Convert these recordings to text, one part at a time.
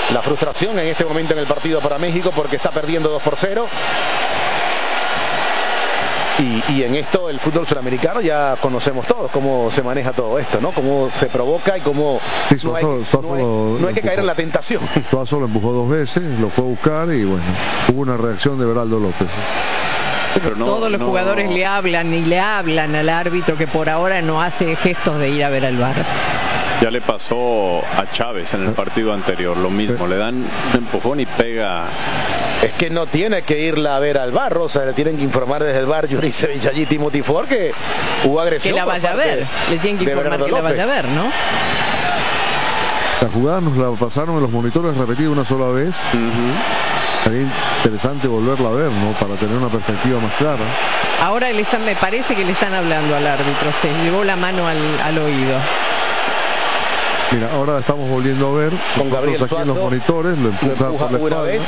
La frustración en este momento en el partido para México porque está perdiendo 2-0. Y en esto el fútbol sudamericano ya conocemos todos cómo se maneja todo esto, ¿no? Cómo se provoca y cómo sí, no hay que caer en la tentación. Suazo lo empujó 2 veces, lo fue a buscar y bueno, hubo una reacción de Beraldo López. Sí, pero todos los jugadores le hablan al árbitro, que por ahora no hace gestos de ir a ver al VAR. Ya le pasó a Chávez en el partido anterior, lo mismo, le dan un empujón y pega. Es que no tiene que irla a ver al VAR, Rosa, le tienen que informar desde el VAR Juricevich allí, Timothy Ford, que hubo agresión. Que la vaya a ver, le tienen que informar que la vaya a ver, ¿no? La jugada nos la pasaron en los monitores repetida una sola vez. Sería interesante volverla a ver, ¿no? Para tener una perspectiva más clara. Ahora me parece que le están hablando al árbitro, se llevó la mano al oído. Mira, ahora estamos volviendo a ver con Gabriel Suazo, aquí en los monitores, lo empuja por la una vez,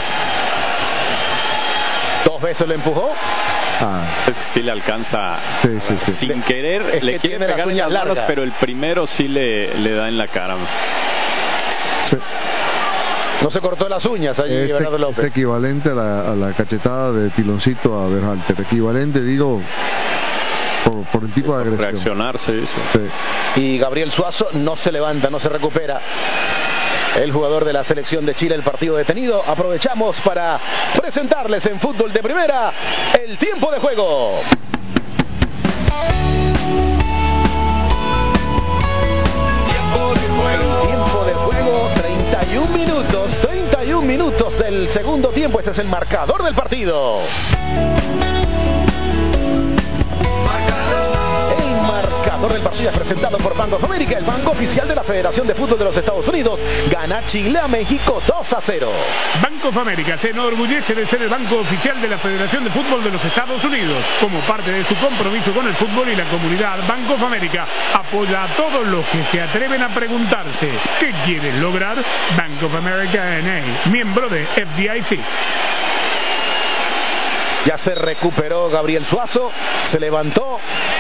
2 veces lo empujó. Es que sí le alcanza, sí. Sin querer, le quiere pegar en las manos, pero el primero sí le da en la cara. Sí. No se cortó las uñas allí Bernardo López. Es equivalente a la cachetada de Tiloncito a Berhalter, equivalente, digo, por el tipo de agresión. Reaccionar, sí. Y Gabriel Suazo no se levanta, no se recupera. El jugador de la selección de Chile, el partido detenido. Aprovechamos para presentarles en Fútbol de Primera el tiempo de juego. Tiempo de juego, 31 minutos del segundo tiempo. Este es el marcador del partido. El partido es presentado por Bank of America, el banco oficial de la Federación de Fútbol de los Estados Unidos. Gana Chile a México 2-0. Bank of America se enorgullece de ser el banco oficial de la Federación de Fútbol de los Estados Unidos. Como parte de su compromiso con el fútbol y la comunidad, Bank of America apoya a todos los que se atreven a preguntarse ¿qué quieren lograr? Bank of America N.A., miembro de FDIC. Ya se recuperó Gabriel Suazo, se levantó.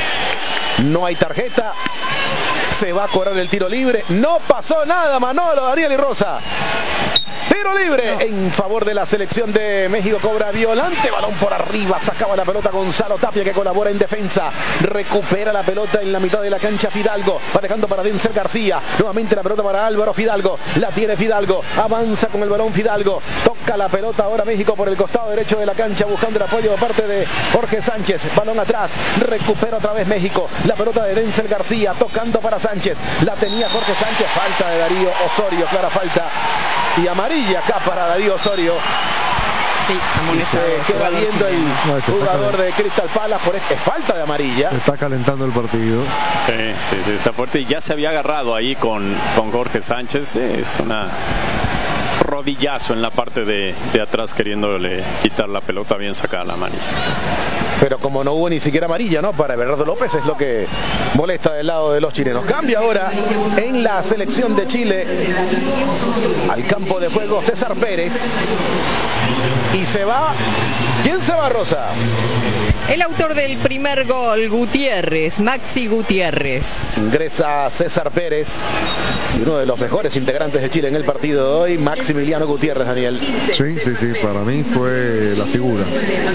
No hay tarjeta. Se va a cobrar el tiro libre. No pasó nada, Manolo, Daniel y Rosa. Tiro libre en favor de la selección de México. Cobra Violante, balón por arriba, sacaba la pelota Gonzalo Tapia, que colabora en defensa. Recupera la pelota en la mitad de la cancha Fidalgo, va dejando para Denzel García. Nuevamente la pelota para Álvaro Fidalgo, la tiene Fidalgo, avanza con el balón Fidalgo, toca la pelota ahora México por el costado derecho de la cancha, buscando el apoyo de parte de Jorge Sánchez. Balón atrás, recupera otra vez México, la pelota de Denzel García, tocando para Sánchez, la tenía Jorge Sánchez, falta de Darío Osorio, clara falta y amarilla acá para Darío Osorio. Sí, se queda viendo el jugador de Crystal Palace por falta de amarilla. Está calentando el partido. Sí, está fuerte y ya se había agarrado ahí con Jorge Sánchez. Es una rodillazo en la parte de atrás, queriéndole quitar la pelota, bien sacada la amarilla. Pero como no hubo ni siquiera amarilla, ¿no? Para Bernardo López, es lo que molesta del lado de los chilenos. Cambia ahora en la selección de Chile al campo de juego César Pérez. Y se va. ¿Quién se va, Rosa? El autor del primer gol, Gutiérrez, Maxi Gutiérrez. Ingresa César Pérez, y uno de los mejores integrantes de Chile en el partido de hoy, Maximiliano Gutiérrez, Daniel. Sí, para mí fue la figura.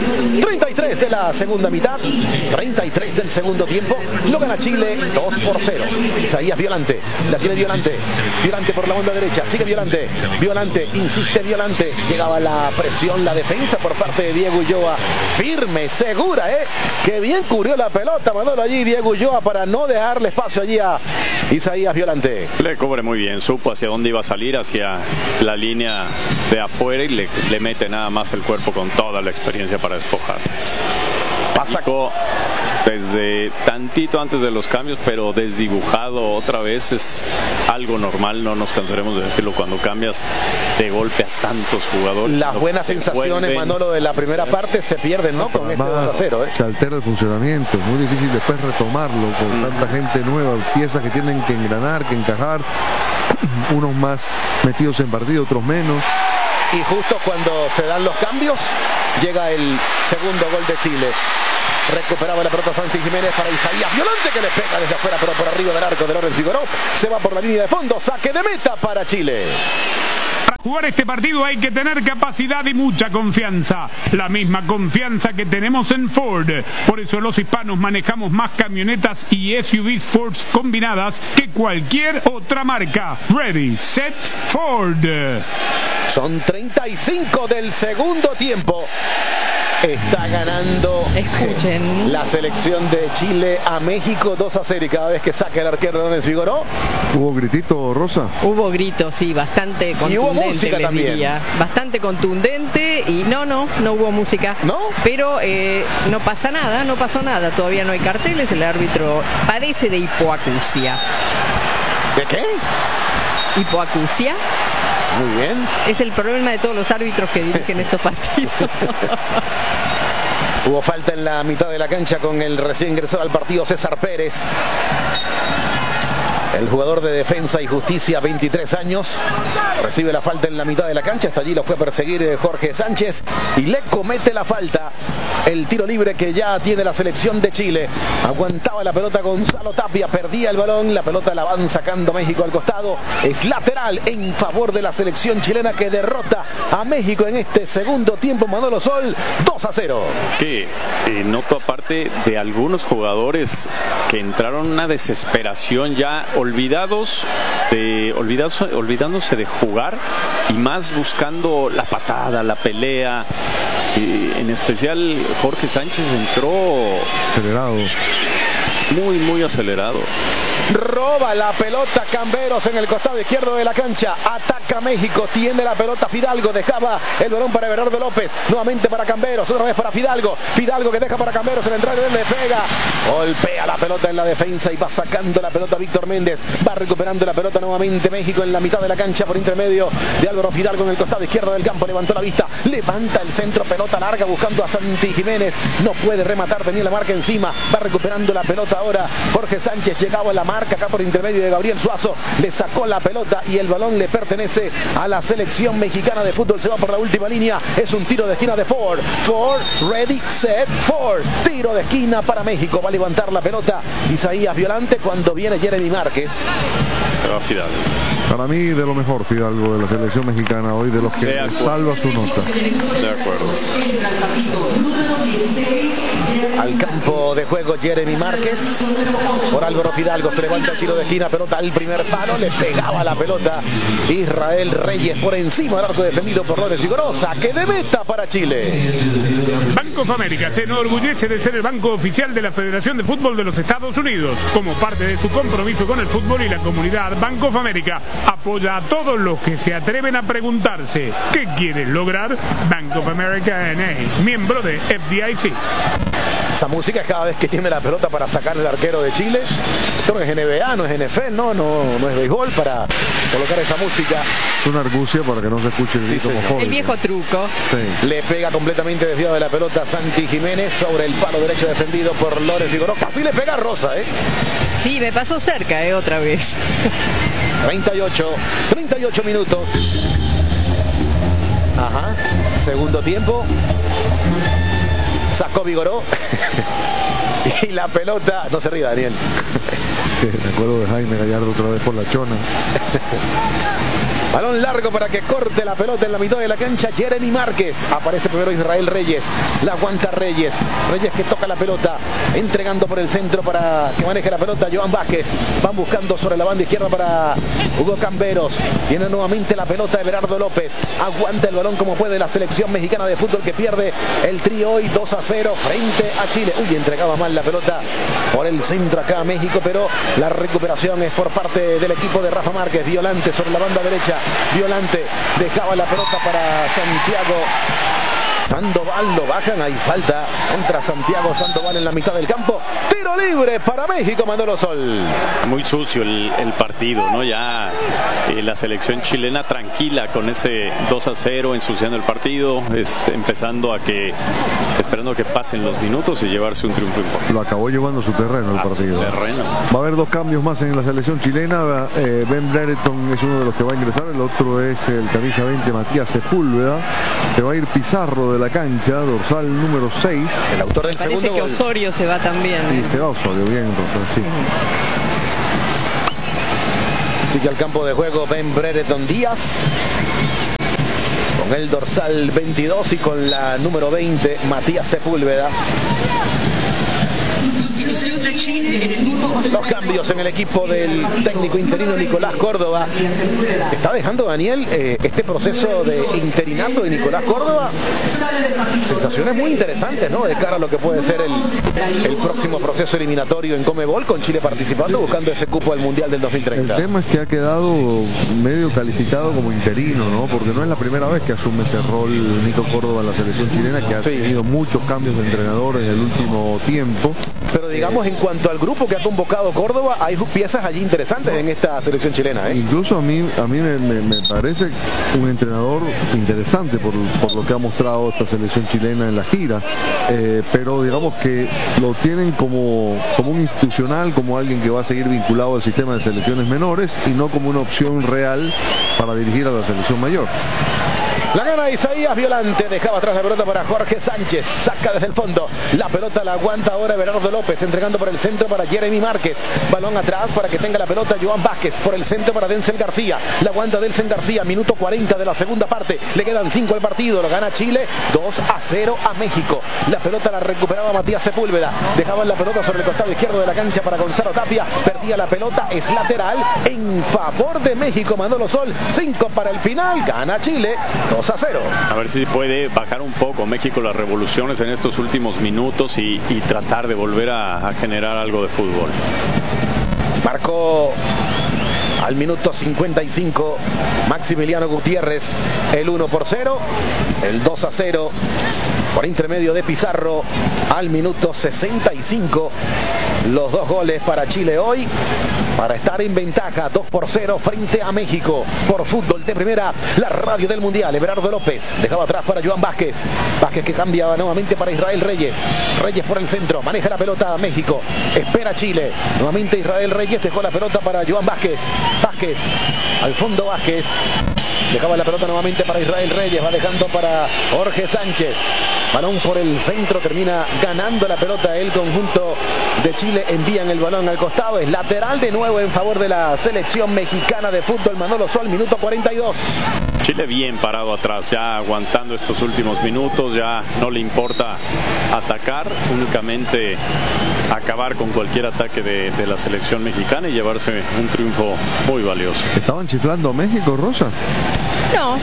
33 de la segunda mitad, 33 del segundo tiempo, lo gana Chile 2-0. Isaías Violante, la tiene Violante por la banda derecha, sigue Violante, insiste Violante, llegaba la presión, la defensa por parte de Diego Ulloa, firme, segura, que bien cubrió la pelota, Manolo, allí Diego Ulloa para no dejarle espacio allí a Isaías Violante. Le cubre muy bien, supo hacia dónde iba a salir, hacia la línea de afuera y le mete nada más el cuerpo con toda la experiencia para despojar. México desde tantito antes de los cambios, pero desdibujado otra vez, es algo normal, no nos cansaremos de decirlo cuando cambias de golpe a tantos jugadores. Las buenas sensaciones, Manolo, de la primera parte se pierden, ¿no? Con este 2-0. Se altera el funcionamiento, es muy difícil después retomarlo con tanta gente nueva, piezas que tienen que engranar, que encajar, unos más metidos en partido, otros menos. Y justo cuando se dan los cambios, llega el segundo gol de Chile. Recuperaba la pelota Santi Jiménez para Isaías Violante, que le pega desde afuera, pero por arriba del arco de Lorenzo Figueroa. Se va por la línea de fondo, saque de meta para Chile. jugar este partido hay que tener capacidad y mucha confianza. La misma confianza que tenemos en Ford. Por eso los hispanos manejamos más camionetas y SUVs Ford combinadas que cualquier otra marca. Ready, set, Ford. Son 35 del segundo tiempo. Está ganando, escuchen, la selección de Chile a México 2-0 y cada vez que saca el arquero Lorenz Figueroa. ¿Hubo gritito, Rosa? Hubo gritos, sí, bastante contundente, y hubo música les también. diría. Bastante contundente y no hubo música. ¿No? Pero no pasa nada, no pasó nada. Todavía no hay carteles, el árbitro padece de hipoacusia. ¿De qué? Hipoacusia. Muy bien. Es el problema de todos los árbitros que dirigen estos partidos. Hubo falta en la mitad de la cancha con el recién ingresado al partido César Pérez. El jugador de Defensa y Justicia, 23 años, recibe la falta en la mitad de la cancha. Hasta allí lo fue a perseguir Jorge Sánchez y le comete la falta. El tiro libre que ya tiene la selección de Chile. Aguantaba la pelota Gonzalo Tapia, perdía el balón, la pelota la van sacando México al costado. Es lateral en favor de la selección chilena que derrota a México en este segundo tiempo. Manolo Sol, 2-0. Que noto aparte de algunos jugadores que entraron en una desesperación ya olvidándose de jugar y más buscando la patada, la pelea. En especial Jorge Sánchez entró acelerado, muy acelerado. Roba la pelota Camberos en el costado izquierdo de la cancha. Ataca México. Tiene la pelota Fidalgo. Dejaba el balón para Everardo López. Nuevamente para Camberos. Otra vez para Fidalgo. Fidalgo que deja para Camberos. El entrada le pega. Golpea la pelota en la defensa y va sacando la pelota Víctor Méndez. Va recuperando la pelota nuevamente México en la mitad de la cancha por intermedio de Álvaro Fidalgo en el costado izquierdo del campo. Levantó la vista. Levanta el centro. Pelota larga buscando a Santi Jiménez. No puede rematar. Tenía la marca encima. Va recuperando la pelota ahora Jorge Sánchez. Llegaba a la marca acá por intermedio de Gabriel Suazo, le sacó la pelota y el balón le pertenece a la selección mexicana de fútbol. Se va por la última línea, es un tiro de esquina de Ford. Ready, set, Ford. Tiro de esquina para México, va a levantar la pelota Isaías Violante cuando viene Jeremy Márquez. Para mí de lo mejor Fidalgo de la selección mexicana hoy, de los que salva su nota. De acuerdo. Al campo de juego Jeremy Márquez por Álvaro Fidalgo, se levanta el tiro de esquina, pelota al primer palo, le pegaba la pelota Israel Reyes por encima del arco defendido por Lorenz Figueroa. Saque de meta para Chile. Banco of America se enorgullece de ser el banco oficial de la Federación de Fútbol de los Estados Unidos. Como parte de su compromiso con el fútbol y la comunidad, Banco of America apoya a todos los que se atreven a preguntarse ¿qué quieres lograr? Bank of America N.A., miembro de FDIC. Esa música es cada vez que tiene la pelota para sacar el arquero de Chile. Esto no es NBA, no es NFL, no es béisbol, para colocar esa música. Es una argucia para que no se escuche el grito homofóbico. El viejo truco. Sí. Le pega completamente desviado de la pelota Santi Jiménez sobre el palo derecho defendido por Lorenz Figueroa. Casi le pega a Rosa, Sí, me pasó cerca, otra vez. 38 minutos. Ajá, segundo tiempo. Sacó Vigoró. Y la pelota, no se ría Daniel. Me acuerdo de Jaime Gallardo otra vez por la chona. Balón largo para que corte la pelota en la mitad de la cancha. Jeremy Márquez. Aparece primero Israel Reyes. La aguanta Reyes. Reyes que toca la pelota. Entregando por el centro para que maneje la pelota Joan Vázquez. Van buscando sobre la banda izquierda para Hugo Camberos. Tiene nuevamente la pelota Everardo López. Aguanta el balón como puede la selección mexicana de fútbol que pierde el trío hoy 2-0 frente a Chile. Uy, entregaba mal la pelota por el centro acá a México, pero la recuperación es por parte del equipo de Rafa Márquez. Violante sobre la banda derecha. Violante dejaba la pelota para Santiago Sandoval, lo bajan, hay falta contra Santiago Sandoval en la mitad del campo. Tiro libre para México, Manolo Sol. Muy sucio el partido, ¿no? Ya la selección chilena tranquila con ese 2-0, ensuciando el partido, esperando que pasen los minutos y llevarse un triunfo importante. Lo acabó llevando a su terreno el partido. Va a haber dos cambios más en la selección chilena. Ben Brereton es uno de los que va a ingresar, el otro es el camisa 20 Matías Sepúlveda. Se va a ir Pizarro de la cancha, dorsal número 6. El autor del Parece segundo que gol. Osorio se va también. Sí, se va Osorio, bien, entonces, sí. Sigue al campo de juego Ben Brereton Díaz. con el dorsal 22 y con la número 20, Matías Sepúlveda. Los cambios en el equipo del técnico interino Nicolás Córdoba. Está dejando, Daniel, este proceso de interinato de Nicolás Córdoba sensaciones muy interesantes, ¿no? De cara a lo que puede ser el próximo proceso eliminatorio en Conmebol, con Chile participando, buscando ese cupo al Mundial del 2030. El tema es que ha quedado medio calificado como interino, ¿no? Porque no es la primera vez que asume ese rol Nico Córdoba en la selección chilena, que ha tenido muchos cambios de entrenador en el último tiempo. Pero digamos, en cuanto al grupo que ha convocado Córdoba, hay piezas allí interesantes en esta selección chilena, ¿eh? Incluso a mí me parece un entrenador interesante por lo que ha mostrado esta selección chilena en la gira, pero digamos que lo tienen como un institucional, como alguien que va a seguir vinculado al sistema de selecciones menores y no como una opción real para dirigir a la selección mayor. La gana Isaías Violante, dejaba atrás la pelota para Jorge Sánchez, saca desde el fondo, la pelota la aguanta ahora Everardo López, entregando por el centro para Jeremy Márquez, balón atrás para que tenga la pelota Joan Vázquez, por el centro para Denzel García, la aguanta Denzel García, minuto 40 de la segunda parte, le quedan 5 al partido, lo gana Chile, 2-0 a México, la pelota la recuperaba Matías Sepúlveda, dejaban la pelota sobre el costado izquierdo de la cancha para Gonzalo Tapia, perdía la pelota, es lateral en favor de México, Manolo Sol, 5 para el final, gana Chile, 2-0. A ver si puede bajar un poco México las revoluciones en estos últimos minutos y tratar de volver a generar algo de fútbol. Marcó al minuto 55 Maximiliano Gutiérrez el 1-0, el 2-0 por intermedio de Pizarro al minuto 65. Los 2 goles para Chile hoy, para estar en ventaja 2-0 frente a México. Por Fútbol de Primera, la radio del Mundial. Everardo López dejaba atrás para Joan Vázquez. Vázquez que cambiaba nuevamente para Israel Reyes. Reyes por el centro, maneja la pelota a México. Espera Chile. Nuevamente Israel Reyes dejó la pelota para Joan Vázquez. Vázquez, al fondo Vázquez. Dejaba la pelota nuevamente para Israel Reyes, va dejando para Jorge Sánchez. Balón por el centro, termina ganando la pelota el conjunto de Chile. Envían el balón al costado, es lateral de nuevo en favor de la selección mexicana de fútbol. Manolo Sol, minuto 42. Chile bien parado atrás, ya aguantando estos últimos minutos, ya no le importa atacar, únicamente acabar con cualquier ataque de la selección mexicana y llevarse un triunfo muy valioso. ¿Estaban chiflando a México, Rosa? No.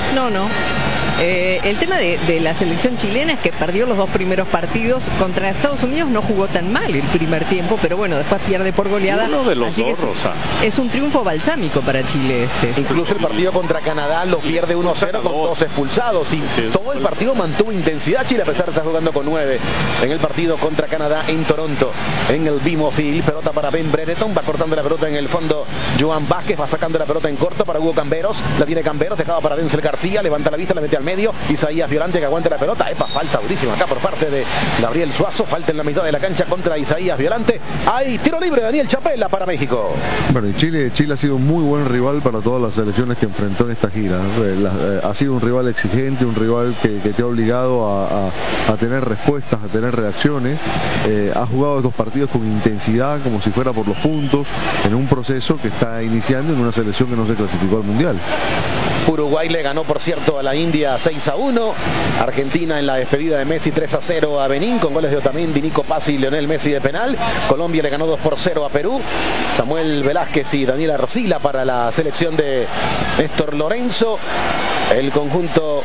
El tema de la selección chilena es que perdió los 2 primeros partidos. Contra Estados Unidos no jugó tan mal el primer tiempo, pero bueno, después pierde por goleada. Uno de los dos, Rosa. Es un triunfo balsámico para Chile este. Incluso el partido contra Canadá lo pierde 1-0 con 2 expulsados. Y todo el partido mantuvo intensidad Chile, a pesar de estar jugando con 9 en el partido contra Canadá en Toronto, en el BMO Field. Pelota para Ben Brereton, va cortando la pelota en el fondo Joan Vázquez, va sacando la pelota en corto para Hugo Camberos, la tiene Camberos, dejaba para Denzel García, levanta la vista, la mete al medio, Isaías Violante que aguanta la pelota, falta durísima acá por parte de Gabriel Suazo, falta en la mitad de la cancha contra Isaías Violante, hay tiro libre, Daniel Chapela para México. Bueno, y Chile ha sido un muy buen rival para todas las selecciones que enfrentó en esta gira, ha sido un rival exigente, un rival que te ha obligado a tener respuestas, a tener reacciones, ha jugado estos partidos con intensidad, como si fuera por los puntos, en un proceso que está iniciando en una selección que no se clasificó al Mundial. Uruguay le ganó, por cierto, a la India 6-1. Argentina en la despedida de Messi 3-0 a Benín, con goles de Otamendi, Nico Pazzi y Lionel Messi de penal. Colombia le ganó 2-0 a Perú. Samuel Velázquez y Daniel Arcila para la selección de Néstor Lorenzo. El conjunto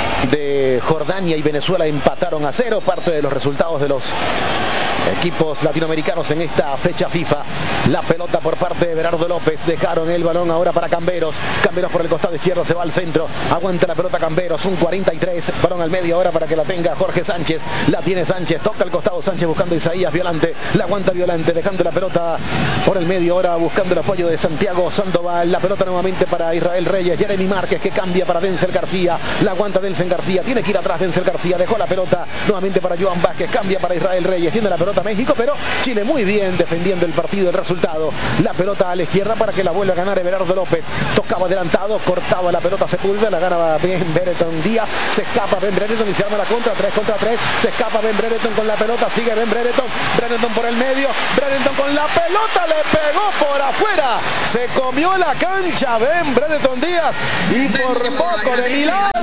de Jordania y Venezuela empataron a 0, parte de los resultados de los equipos latinoamericanos en esta fecha FIFA. La pelota por parte de Everardo López, dejaron el balón ahora para Camberos, Camberos por el costado izquierdo, se va al centro, aguanta la pelota Camberos, un 43, balón al medio ahora para que la tenga Jorge Sánchez, la tiene Sánchez, toca el costado Sánchez buscando a Isaías Violante, la aguanta Violante, dejando la pelota por el medio ahora, buscando el apoyo de Santiago Sandoval, la pelota nuevamente para Israel Reyes, Jeremy Márquez que cambia para Denzel García, la aguanta Denzel García, tiene que ir atrás Denzel García, dejó la pelota nuevamente para Joan Vázquez, cambia para Israel Reyes, tiene la pelota México, pero Chile muy bien defendiendo el partido, el resultado, la pelota a la izquierda para que la vuelva a ganar Everardo López, tocaba adelantado, cortaba la pelota Sepúlveda, la gana Ben Brereton Díaz, se escapa Ben Brereton y se arma la contra, 3 contra 3, se escapa Ben Brereton con la pelota, sigue Ben Brereton, Brereton por el medio, Brereton con la pelota, le pegó por afuera, se comió la cancha Ben Brereton Díaz y por poco de milagro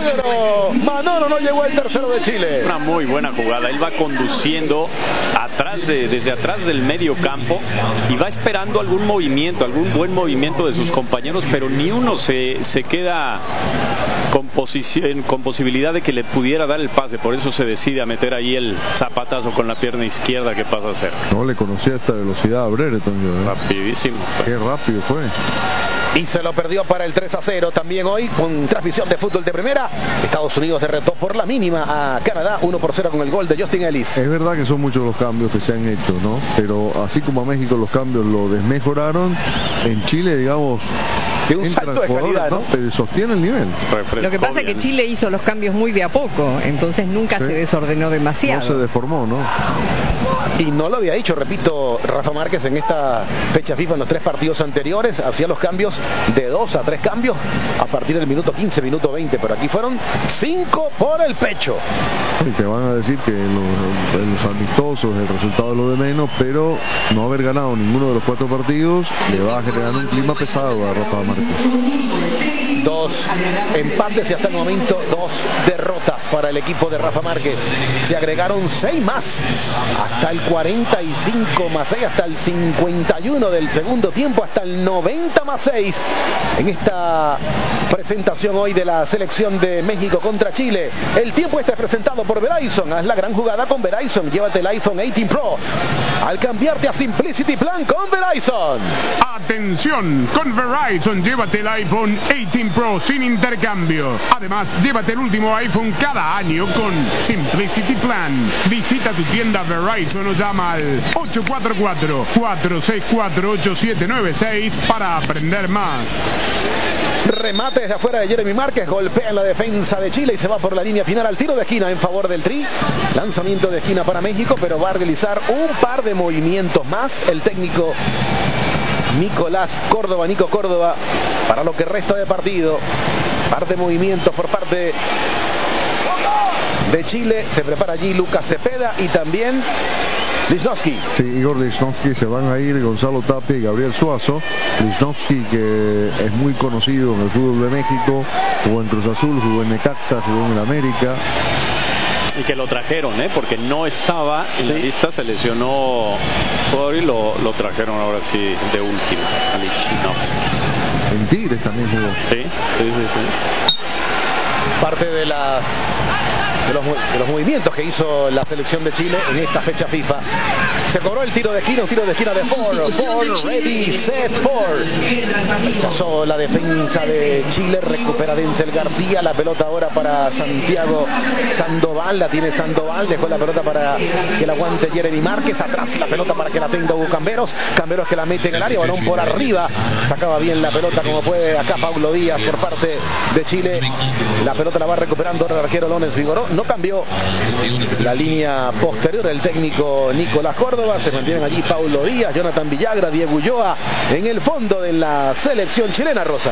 pero Manolo no llegó al tercero de Chile. Una muy buena jugada. Él va conduciendo desde atrás del medio campo y va esperando algún movimiento, algún buen movimiento de sus compañeros, pero ni uno se queda con posibilidad de que le pudiera dar el pase. Por eso se decide a meter ahí el zapatazo con la pierna izquierda que pasa cerca. No le conocía esta velocidad a Brereton. Rapidísimo. Qué rápido fue. Y se lo perdió para el 3-0 también hoy con transmisión de fútbol de primera. Estados Unidos derrotó por la mínima a Canadá 1-0 con el gol de Justin Ellis. Es verdad que son muchos los cambios que se han hecho, ¿no? Pero así como a México los cambios lo desmejoraron, en Chile, digamos, de un salto de calidad, ¿no? Pero sostiene el nivel. Lo que pasa es que Chile hizo los cambios muy de a poco, entonces nunca se desordenó demasiado. No se deformó, ¿no? Y no lo había dicho, repito, Rafa Márquez en esta fecha FIFA en los 3 partidos anteriores hacía los cambios de 2 a 3 cambios a partir del minuto 15, minuto 20, pero aquí fueron 5 por el pecho. Y te van a decir que los amistosos el resultado es lo de menos, pero no haber ganado ninguno de los 4 partidos le va a generar un clima pesado a Rafa Márquez. 2 empates y hasta el momento 2 derrotas para el equipo de Rafa Márquez. Se agregaron 6 más hasta el 45 más 6, hasta el 51 del segundo tiempo, hasta el 90 más 6 en esta presentación hoy de la selección de México contra Chile. El tiempo este es presentado por Verizon. Haz la gran jugada con Verizon. Llévate el iPhone 18 Pro al cambiarte a Simplicity Plan con Verizon. Atención, con Verizon llévate el iPhone 18 Pro sin intercambio. Además, llévate el último iPhone cada año con Simplicity Plan. Visita tu tienda Verizon o llama al 844-464-8796 para aprender más. Remate desde afuera de Jeremy Márquez, golpea en la defensa de Chile y se va por la línea final al tiro de esquina en favor del Tri. Lanzamiento de esquina para México, pero va a realizar un par de movimientos más el técnico Nico Córdoba, para lo que resta de partido. Par de movimientos por parte de Chile. Se prepara allí Lucas Cepeda y también Lichnowsky. Sí, Igor Lichnowsky, se van a ir Gonzalo Tapia y Gabriel Suazo. Lichnowsky, que es muy conocido en el fútbol de México, jugó en Cruz Azul, jugó en Necaxa, jugó en el América. Y que lo trajeron, porque no estaba en la lista, se lesionó y lo trajeron ahora sí de última, a Lichnowsky. En Tigres también jugó. Sí. Parte de los movimientos que hizo la selección de Chile en esta fecha FIFA. Se cobró el tiro de esquina, un tiro de esquina de Ford, ready, set, Ford. Pasó la defensa de Chile, recupera Denzel García, la pelota ahora para Santiago Sandoval, la tiene Sandoval, dejó la pelota para que la aguante Jeremy Márquez, atrás la pelota para que la tenga Hugo Camberos que la mete en el área, balón por arriba, sacaba bien la pelota como puede acá Paulo Díaz por parte de Chile, la pelota la va recuperando el arquero Lones Vigoró, no cambió la línea posterior el técnico Nicolás Córdoba, se mantienen allí Paulo Díaz, Jonathan Villagra, Diego Ulloa en el fondo de la selección chilena, Rosa.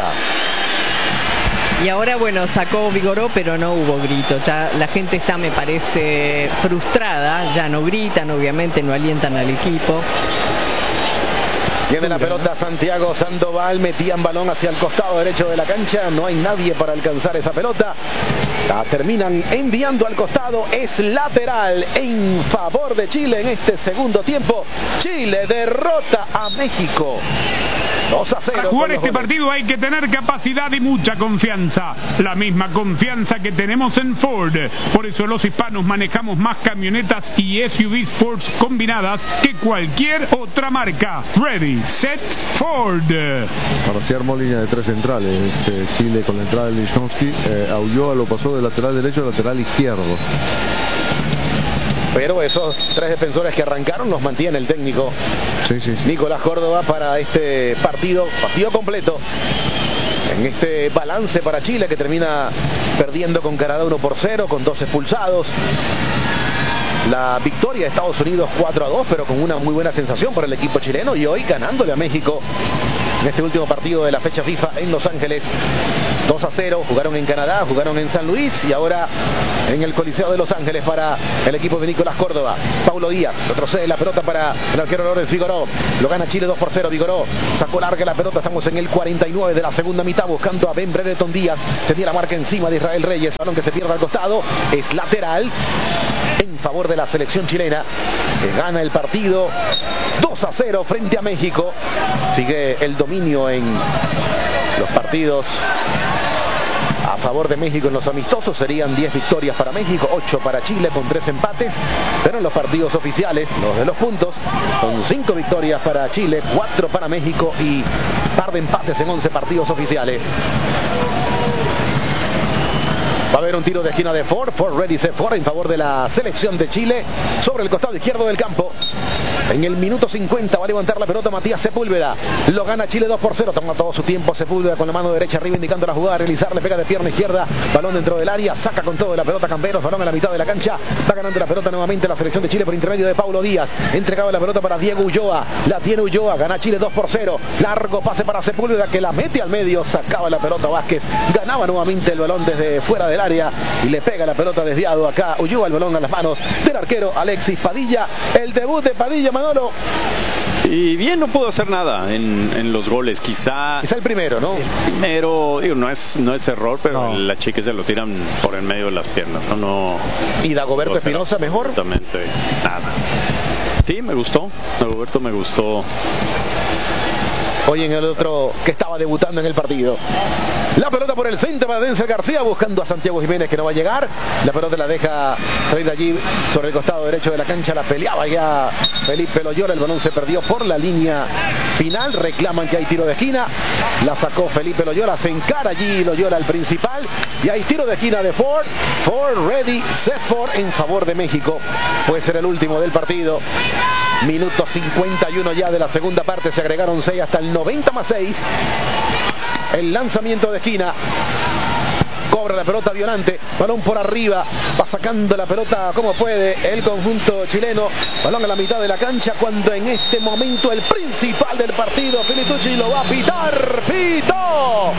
Y ahora, bueno, sacó Vigoró, pero no hubo grito. Ya la gente está, me parece, frustrada, ya no gritan, obviamente no alientan al equipo. Viene la pelota Santiago Sandoval, metían balón hacia el costado derecho de la cancha, no hay nadie para alcanzar esa pelota. La terminan enviando al costado, es lateral en favor de Chile en este segundo tiempo. Chile derrota a México 2-0. Para jugar este partido hay que tener capacidad y mucha confianza. La misma confianza que tenemos en Ford. Por eso los hispanos manejamos más camionetas y SUVs Ford combinadas que cualquier otra marca. Ready, set, Ford. Ahora se armó línea de 3 centrales. Chile con la entrada de Lichnowsky. Ulloa lo pasó de lateral derecho a lateral izquierdo. Pero esos 3 defensores que arrancaron los mantiene el técnico Nicolás Córdoba para este partido completo. En este balance para Chile que termina perdiendo con Canadá 1-0 con 2 expulsados. La victoria de Estados Unidos 4-2, pero con una muy buena sensación para el equipo chileno y hoy ganándole a México en este último partido de la fecha FIFA en Los Ángeles. 2-0, jugaron en Canadá, jugaron en San Luis y ahora en el Coliseo de Los Ángeles para el equipo de Nicolás Córdoba. Paulo Díaz retrocede la pelota para el arquero Lorenz Vigoró. Lo gana Chile 2-0. Vigoró sacó larga la pelota. Estamos en el 49 de la segunda mitad buscando a Ben Brereton Díaz. Tenía la marca encima de Israel Reyes. Balón que se pierde al costado. Es lateral en favor de la selección chilena, que gana el partido 2-0 frente a México. Sigue el dominio en los partidos a favor de México en los amistosos. Serían 10 victorias para México, 8 para Chile con 3 empates. Pero en los partidos oficiales, los de los puntos, con 5 victorias para Chile, 4 para México y par de empates en 11 partidos oficiales. Va a haber un tiro de esquina de Ford. Ford ready set Ford en favor de la selección de Chile sobre el costado izquierdo del campo. En el minuto 50 va a levantar la pelota Matías Sepúlveda. Lo gana Chile 2-0. Toma todo su tiempo Sepúlveda con la mano derecha arriba indicando la jugada a realizar. Le pega de pierna izquierda. Balón dentro del área. Saca con todo la pelota Camberos. Balón a la mitad de la cancha. Va ganando la pelota nuevamente la selección de Chile por intermedio de Paulo Díaz. Entregaba la pelota para Diego Ulloa. La tiene Ulloa. Gana Chile 2-0. Largo pase para Sepúlveda que la mete al medio. Sacaba la pelota Vázquez. Ganaba nuevamente el balón desde fuera del área y le pega la pelota desviado acá Ulloa, el balón a las manos del arquero Alexis Padilla. El debut de Padilla, Manolo. Y bien, no pudo hacer nada en los goles, quizá el primero, ¿no? El primero, digo, no es error, pero la chica se lo tiran por el medio de las piernas, no. ¿Y Dagoberto Espinosa mejor? Absolutamente nada. Sí, me gustó, Dagoberto me gustó. Hoy en el otro que estaba debutando en el partido. La pelota por el centro para Denzel García buscando a Santiago Jiménez que no va a llegar. La pelota la deja salir allí sobre el costado derecho de la cancha. La peleaba ya Felipe Loyola. El balón se perdió por la línea final. Reclaman que hay tiro de esquina. La sacó Felipe Loyola. Se encara allí Loyola al principal. Y hay tiro de esquina de Ford. Ford ready, set Ford en favor de México. Puede ser el último del partido. Minuto 51 ya de la segunda parte. Se agregaron 6 hasta el 90+6. El lanzamiento de esquina. Cobra la pelota Violante. Balón por arriba. Va sacando la pelota como puede el conjunto chileno. Balón a la mitad de la cancha cuando en este momento el principal del partido, Filitucci, lo va a pitar. ¡Pito!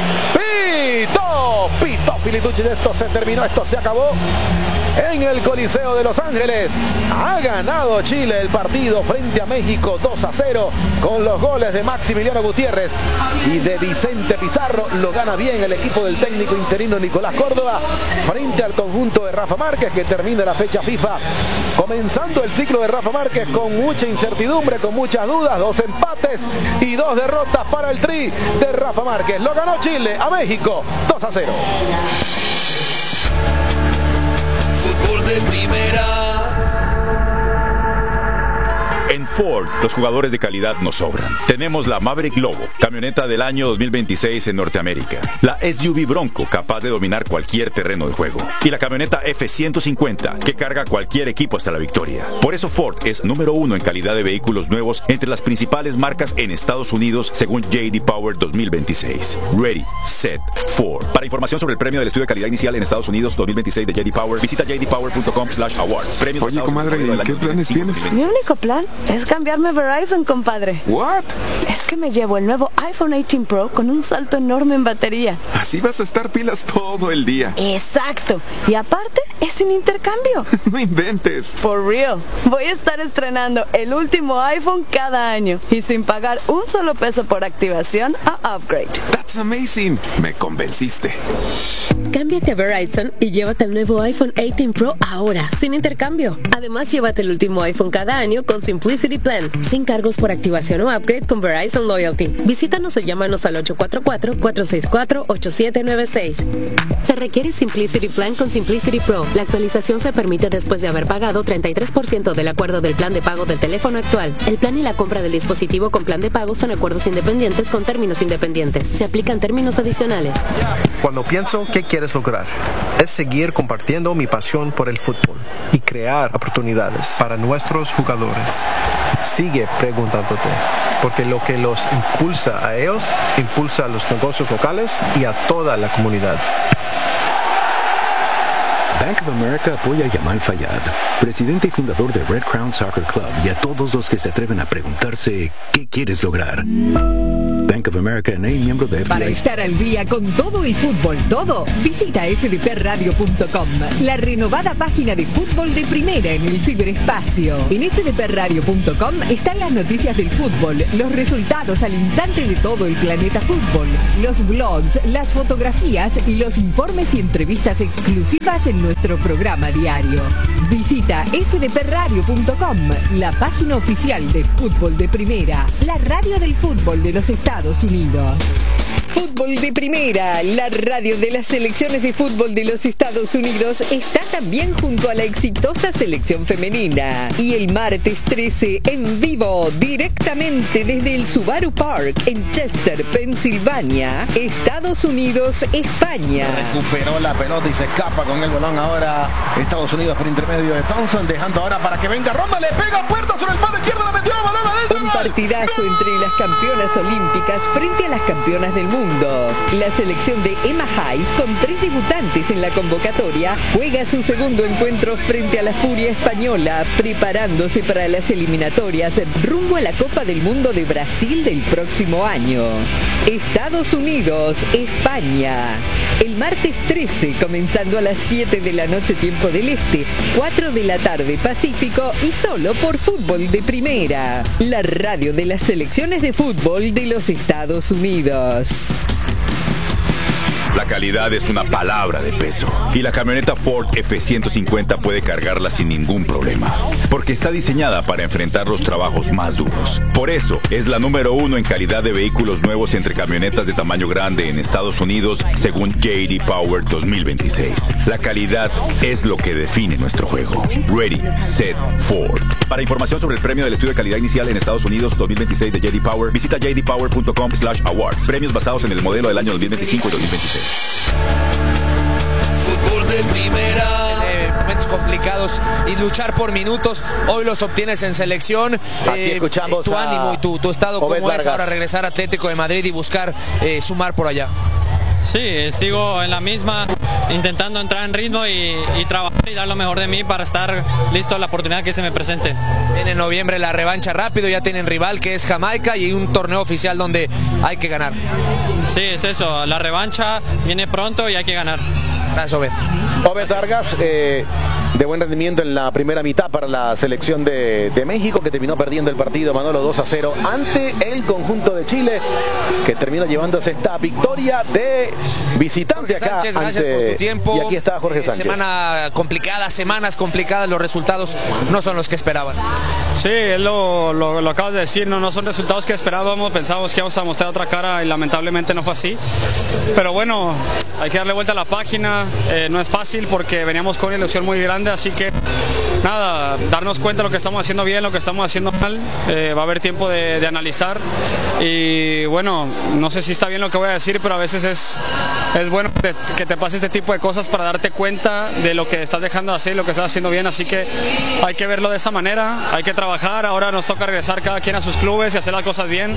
¡Pito! ¡Pito! Filitucci, esto se terminó, esto se acabó. En el Coliseo de Los Ángeles ha ganado Chile el partido frente a México 2-0 con los goles de Maximiliano Gutiérrez y de Vicente Pizarro. Lo gana bien el equipo del técnico interino Nicolás Córdoba frente al conjunto de Rafa Márquez, que termina la fecha FIFA comenzando el ciclo de Rafa Márquez con mucha incertidumbre, con muchas dudas, 2 empates y 2 derrotas para el tri de Rafa Márquez. Lo ganó Chile a México 2-0. De primera. En Ford, los jugadores de calidad nos sobran. Tenemos la Maverick Lobo, camioneta del año 2026 en Norteamérica. La SUV Bronco, capaz de dominar cualquier terreno de juego. Y la camioneta F-150, que carga cualquier equipo hasta la victoria. Por eso Ford es número 1 en calidad de vehículos nuevos entre las principales marcas en Estados Unidos, según J.D. Power 2026. Ready, set, Ford. Para información sobre el premio del estudio de calidad inicial en Estados Unidos 2026 de J.D. Power, visita jdpower.com/awards. Oye, comadre, ¿y qué planes tienes? Mi único plan es cambiarme a Verizon, compadre. ¿What? Es que me llevo el nuevo iPhone 18 Pro con un salto enorme en batería. Así vas a estar pilas todo el día. Exacto. Y aparte, es sin intercambio. No inventes. For real. Voy a estar estrenando el último iPhone cada año y sin pagar un solo peso por activación o upgrade. That's amazing. Me convenciste. Cámbiate a Verizon y llévate el nuevo iPhone 18 Pro ahora, sin intercambio. Además, llévate el último iPhone cada año con Simplicity Plan, sin cargos por activación o upgrade con Verizon Loyalty. Visítanos o llámanos al 844-464-8796. Se requiere Simplicity Plan con Simplicity Pro. La actualización se permite después de haber pagado 33% del acuerdo del plan de pago del teléfono actual. El plan y la compra del dispositivo con plan de pago son acuerdos independientes con términos independientes. Se aplican términos adicionales. Cuando pienso qué quieres lograr, es seguir compartiendo mi pasión por el fútbol y crear oportunidades para nuestros jugadores. Sigue preguntándote, porque lo que los impulsa a ellos, impulsa a los negocios locales y a toda la comunidad. Bank of America apoya a Yamal Fayad, presidente y fundador de Red Crown Soccer Club, y a todos los que se atreven a preguntarse ¿qué quieres lograr? Bank Bank of America N.A., miembro de Para FDIC. estar al día con todo el fútbol, visita fdpradio.com, la renovada página de fútbol de primera en el ciberespacio. En fdpradio.com están las noticias del fútbol, los resultados al instante de todo el planeta fútbol, los blogs, las fotografías y los informes y entrevistas exclusivas en nuestro programa diario. Visita fdpradio.com, la página oficial de fútbol de primera, la radio del fútbol de los Estados Unidos. Fútbol de Primera, la radio de las selecciones de fútbol de los Estados Unidos, está también junto a la exitosa selección femenina. Y el martes 13, en vivo, directamente desde el Subaru Park en Chester, Pensilvania, Estados Unidos, España. Recuperó la pelota y se escapa con el balón ahora Estados Unidos por intermedio de Thompson, dejando ahora para que venga Ronda, le pega puerta sobre el palo izquierdo, la metió, balón adentro. Un partidazo entre las campeonas olímpicas frente a las campeonas del mundo. La selección de Emma Hayes, con 3 debutantes en la convocatoria, juega su segundo encuentro frente a la Furia española, preparándose para las eliminatorias rumbo a la Copa del Mundo de Brasil del próximo año. Estados Unidos, España. El martes 13, comenzando a las 7 de la noche tiempo del Este, 4 de la tarde Pacífico, y solo por Fútbol de Primera, la radio de las selecciones de fútbol de los Estados Unidos. La calidad es una palabra de peso y la camioneta Ford F-150 puede cargarla sin ningún problema, porque está diseñada para enfrentar los trabajos más duros. Por eso es la número 1 en calidad de vehículos nuevos entre camionetas de tamaño grande en Estados Unidos, según J.D. Power 2026. La calidad es lo que define nuestro juego. Ready, Set, Ford. Para información sobre el premio del estudio de calidad inicial en Estados Unidos 2026 de J.D. Power, visita jdpower.com/awards. Premios basados en el modelo del año 2025 y 2026. Fútbol de primera. Momentos complicados y luchar por minutos, hoy los obtienes en selección. Aquí escuchamos tu ánimo y tu estado, Obed ¿cómo es Vargas. ahora regresar a Atlético de Madrid y buscar sumar por allá? Sí, sigo en la misma, intentando entrar en ritmo y trabajar y dar lo mejor de mí para estar listo a la oportunidad que se me presente. Viene en noviembre la revancha rápido, ya tienen rival que es Jamaica y un torneo oficial donde hay que ganar. Sí, es eso, la revancha viene pronto y hay que ganar. Gracias, Obed. Obed Vargas, de buen rendimiento en la primera mitad para la selección de México, que terminó perdiendo el partido, Manolo, 2-0 ante el conjunto de Chile, que terminó llevándose esta victoria de visitante acá. Sánchez, gracias por tu tiempo. Y aquí está Jorge Sánchez. Semanas complicadas, los resultados no son los que esperaban. Sí, lo acabas de decir, no son resultados que esperábamos, pensábamos que íbamos a mostrar otra cara y lamentablemente no fue así. Pero bueno, hay que darle vuelta a la página, no es fácil porque veníamos con una ilusión muy grande, así que nada, darnos cuenta de lo que estamos haciendo bien, lo que estamos haciendo mal, va a haber tiempo de analizar y bueno, no sé si está bien lo que voy a decir, pero a veces es bueno que te pase este tipo de cosas para darte cuenta de lo que estás dejando de hacer y lo que estás haciendo bien, así que hay que verlo de esa manera, hay que trabajar, ahora nos toca regresar cada quien a sus clubes y hacer las cosas bien,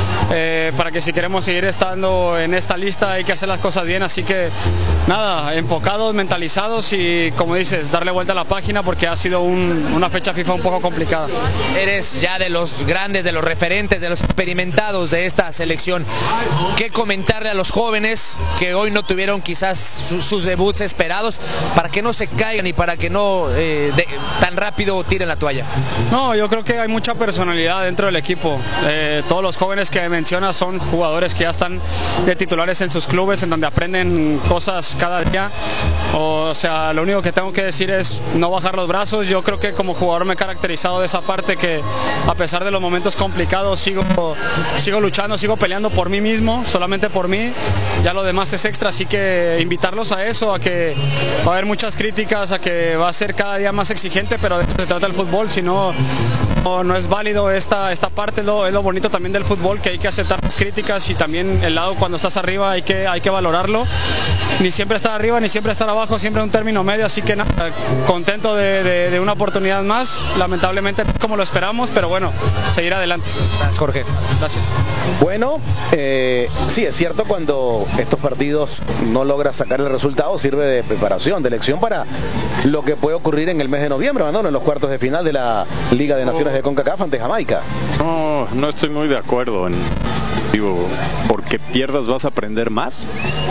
para que si queremos seguir estando en esta lista hay que hacer las cosas bien, así que nada, enfocados, mentalizados y como dices, darle vuelta a la página porque ha sido una fecha FIFA un poco complicada. Eres ya de los grandes, de los referentes, de los experimentados de esta selección. ¿Qué comentarle a los jóvenes que hoy no tuvieron quizás sus debuts esperados para que no se caigan y para que no tan rápido tiren la toalla? No, yo creo que hay mucha personalidad dentro del equipo. Todos los jóvenes que mencionas son jugadores que ya están de titulares en sus clubes, en donde aprenden cosas cada día. O sea, lo único que tengo que decir es no bajar los brazos. Yo creo que como jugador me he caracterizado de esa parte, que a pesar de los momentos complicados sigo luchando, sigo peleando por mí mismo, solamente por mí. Ya lo demás es extra, así que invitarlos a eso, a que va a haber muchas críticas, a que va a ser cada día más exigente, pero de eso se trata el fútbol, si no es válido esta parte, es lo bonito también del fútbol, que hay que aceptar las críticas y también el lado cuando estás arriba hay que valorarlo. Ni siempre estar arriba, ni siempre estar abajo, siempre un término medio, así que nada, contento de una oportunidad más, lamentablemente como lo esperamos, pero bueno, seguir adelante. Gracias, Jorge. Gracias. Bueno, sí, es cierto, cuando estos partidos no logras sacar el resultado, sirve de preparación, de lección para lo que puede ocurrir en el mes de noviembre, ¿no? En los cuartos de final de la Liga de Naciones de CONCACAF ante Jamaica. No estoy muy de acuerdo Digo, porque pierdas vas a aprender más.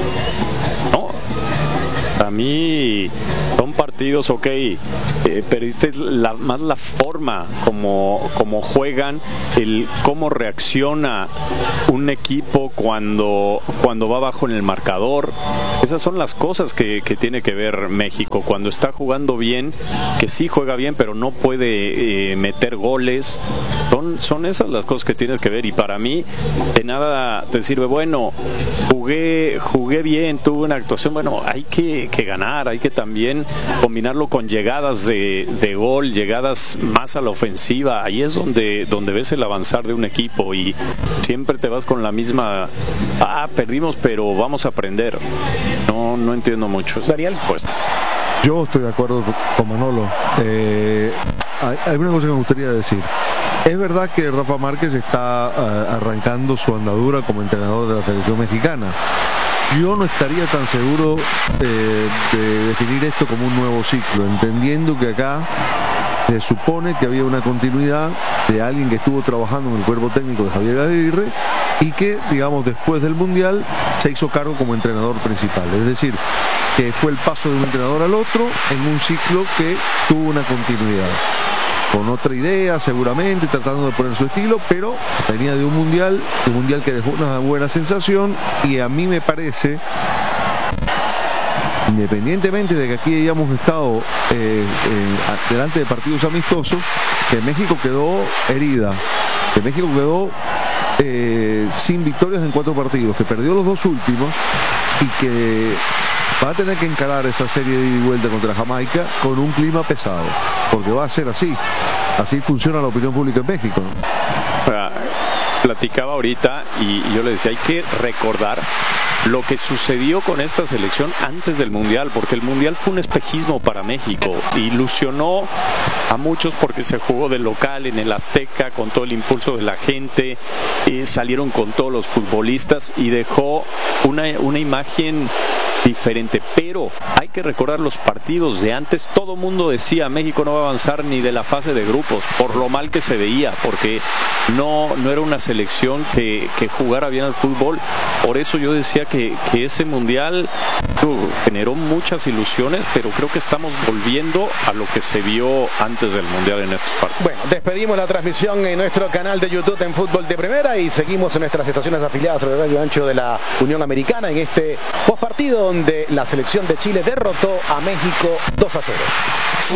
No. Para mí son partidos, ok, pero esta es más la forma como juegan, el cómo reacciona un equipo cuando va abajo en el marcador. Esas son las cosas que tiene que ver México. Cuando está jugando bien, que sí juega bien, pero no puede meter goles. Son esas las cosas que tienes que ver. Y para mí, de nada te sirve, bueno, jugué bien, tuve una actuación, bueno, hay que ganar, hay que también combinarlo con llegadas de gol, llegadas más a la ofensiva. Ahí es donde ves el avanzar de un equipo, y siempre te vas con la misma, perdimos, pero vamos a aprender. No entiendo mucho. Daniel, pues. Yo estoy de acuerdo con Manolo. Hay una cosa que me gustaría decir. Es verdad que Rafa Márquez está arrancando su andadura como entrenador de la selección mexicana. Yo no estaría tan seguro de definir esto como un nuevo ciclo, entendiendo que acá se supone que había una continuidad de alguien que estuvo trabajando en el cuerpo técnico de Javier Aguirre y que, digamos, después del Mundial se hizo cargo como entrenador principal. Es decir, que fue el paso de un entrenador al otro en un ciclo que tuvo una continuidad. Con otra idea, seguramente, tratando de poner su estilo, pero venía de un mundial que dejó una buena sensación, y a mí me parece, independientemente de que aquí hayamos estado delante de partidos amistosos, que México quedó herida, que México quedó sin victorias en 4 partidos, que perdió los 2 últimos y que va a tener que encarar esa serie de ida y vuelta contra Jamaica con un clima pesado, porque va a ser así funciona la opinión pública en México, ¿no? Platicaba ahorita y yo le decía, hay que recordar lo que sucedió con esta selección antes del Mundial, porque el Mundial fue un espejismo para México, ilusionó a muchos porque se jugó de local en el Azteca con todo el impulso de la gente, salieron con todos los futbolistas y dejó una imagen diferente, pero hay que recordar los partidos de antes. Todo mundo decía, México no va a avanzar ni de la fase de grupos, por lo mal que se veía, porque no era una selección que jugara bien al fútbol. Por eso yo decía que ese mundial generó muchas ilusiones, pero creo que estamos volviendo a lo que se vio antes del mundial en estos partidos. Bueno, despedimos la transmisión en nuestro canal de YouTube en Fútbol de Primera y seguimos en nuestras estaciones afiliadas sobre el radio ancho de la Unión Americana en este postpartido donde la selección de Chile derrotó a México 2-0.